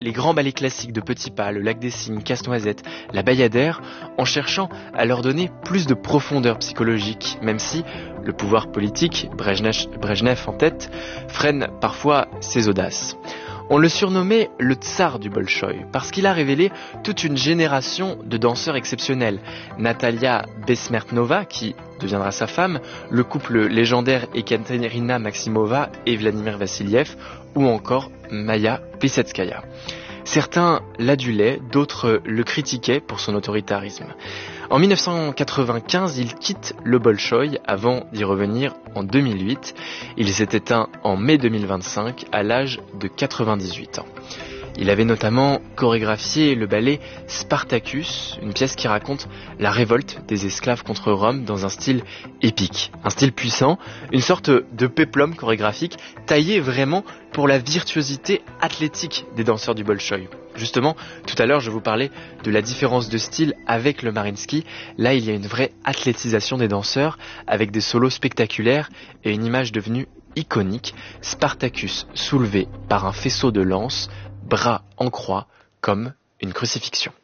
les grands ballets classiques de Petit Pas, le Lac des Cygnes, Casse-Noisette, la Bayadère, en cherchant à leur donner plus de profondeur psychologique, même si le pouvoir politique, Brejnev en tête, freine parfois ses audaces. On le surnommait le tsar du Bolchoï, parce qu'il a révélé toute une génération de danseurs exceptionnels. Natalia Besmertnova, qui deviendra sa femme, le couple légendaire Ekaterina Maximova et Vladimir Vassiliev, ou encore Maya Plisetskaya. Certains l'adulaient, d'autres le critiquaient pour son autoritarisme. En 1995, il quitte le Bolchoï avant d'y revenir en 2008. Il s'est éteint en mai 2025 à l'âge de 98 ans. Il avait notamment chorégraphié le ballet Spartacus, une pièce qui raconte la révolte des esclaves contre Rome dans un style épique, un style puissant, une sorte de péplum chorégraphique taillé vraiment pour la virtuosité athlétique des danseurs du Bolchoï. Justement, tout à l'heure, je vous parlais de la différence de style avec le Mariinsky. Là, il y a une vraie athlétisation des danseurs avec des solos spectaculaires et une image devenue iconique, Spartacus soulevé par un faisceau de lance, bras en croix comme une crucifixion.